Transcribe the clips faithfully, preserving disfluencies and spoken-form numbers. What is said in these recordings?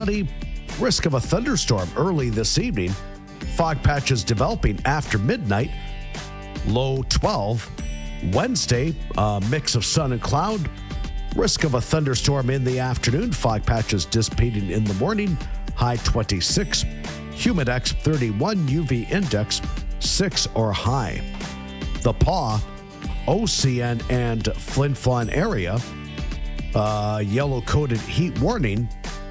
Risk of a thunderstorm early this evening. Fog patches developing after midnight. Low twelve. Wednesday, a mix of sun and cloud. Risk of a thunderstorm in the afternoon. Fog patches dissipating in the morning. High twenty-six. Humidex thirty-one. U V index six or high. The Paw, O C N, and Flin Flon area. Uh, yellow-coated heat warning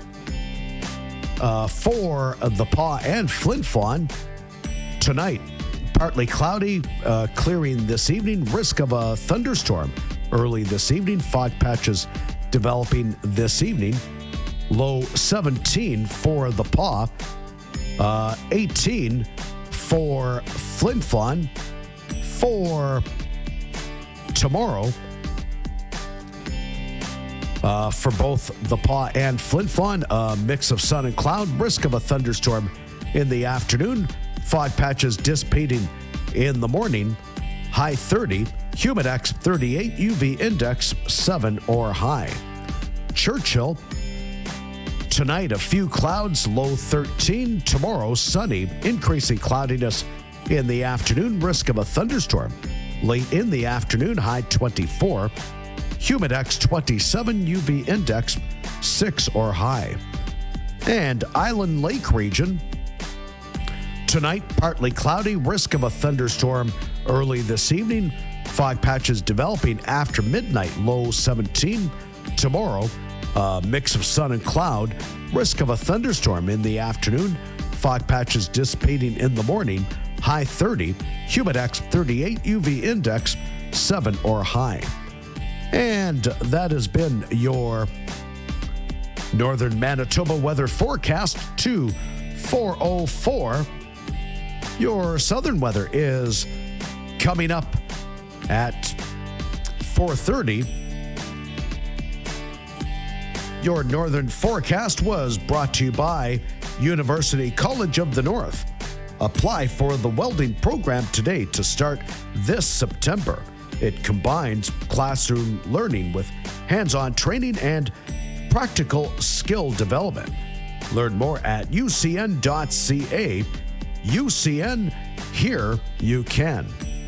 uh, for the Paw and Flin Flon tonight. Partly cloudy, uh, clearing this evening. Risk of a thunderstorm early this evening. Fog patches developing this evening. Low seventeen for the Paw. Uh, eighteen for Flin Flon. For tomorrow, uh, for both the Paw and Flin Flon, a mix of sun and cloud. Risk of a thunderstorm in the afternoon. Fog patches dissipating in the morning. High thirty. Humidex thirty-eight. U V index seven or high. Churchill, tonight a few clouds. Low thirteen. Tomorrow sunny. Increasing cloudiness in the afternoon. Risk of a thunderstorm late in the afternoon. High twenty-four. Humidex twenty-seven. U V index six or high. And Island Lake region, tonight partly cloudy. Risk of a thunderstorm early this evening. Fog patches developing after midnight. Low seventeen. Tomorrow, a mix of sun and cloud. Risk of a thunderstorm in the afternoon. Fog patches dissipating in the morning. High thirty. Humidex thirty-eight. U V index seven or high. And that has been your Northern Manitoba weather forecast to four oh four. Your southern weather is coming up at four thirty. Your northern forecast was brought to you by University College of the North. Apply for the welding program today to start this September. It combines classroom learning with hands-on training and practical skill development. Learn more at U C N dot C A. U C N, here you can.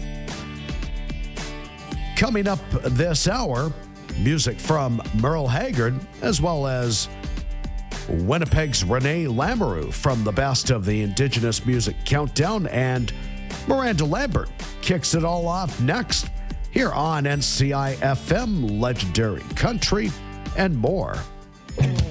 Coming up this hour, music from Merle Haggard, as well as Winnipeg's Renee Lamoureux from the Best of the Indigenous Music Countdown, and Miranda Lambert kicks it all off next here on N C I F M, Legendary Country, and more.